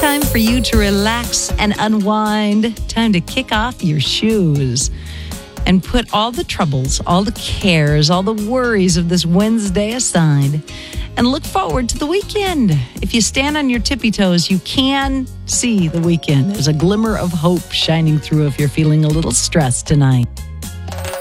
time for you to relax and unwind. Time to kick off your shoes and put all the troubles, all the cares, all the worries of this Wednesday aside and look forward to the weekend. If you stand on your tippy toes, you can see the weekend. There's a glimmer of hope shining through if you're feeling a little stressed tonight.